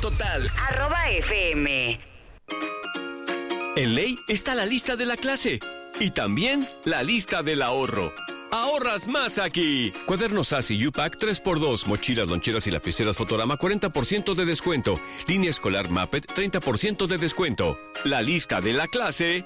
total. @FM. En Ley está la lista de la clase y también la lista del ahorro. ¡Ahorras más aquí! Cuadernos ASI U-Pack 3x2, mochilas, loncheras y lapiceras Fotorama 40% de descuento. Línea escolar Muppet 30% de descuento. La lista de la clase